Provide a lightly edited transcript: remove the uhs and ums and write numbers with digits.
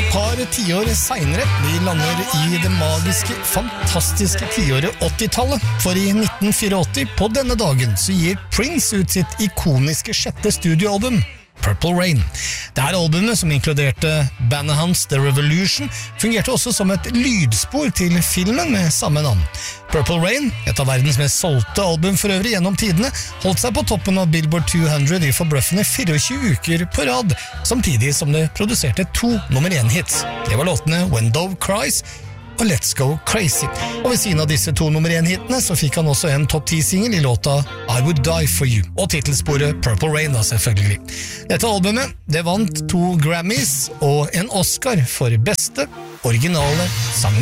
par tiår senere, vi lander i det magiske, fantastiske tiåret 80-tallet. For i 1984, på denne dagen, så gir Prince ut sitt ikoniske sjette studioalbum, Purple Rain. Det her albumet, som inkluderte bandet hans The Revolution, fungerte også som et lydspor til filmen med samme navn. Purple Rain, et av verdens mest solgte album for øvrig gjennom tidene, holdt seg på toppen av Billboard 200 i forbløffende 24 uker på rad, samtidig som det produserte 2 nummer 1-hits. Det var låtene When Dove Cries og Let's Go Crazy. Og ved siden av disse 2 nummer 1-hitene så fikk han også en topp 10-singel i låta I Would Die For You, og titelsporet Purple Rain da selvfølgelig. Dette albumet, det vant 2 Grammys og en Oscar for beste originale sang.